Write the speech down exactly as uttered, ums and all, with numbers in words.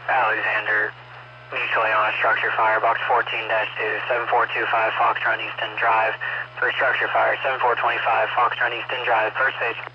Alexander, mutually on a structure fire, box fourteen dash two, seven four two five Foxtrot Easton Drive, for structure fire, seven four two five Foxtrot Easton Drive, first phase.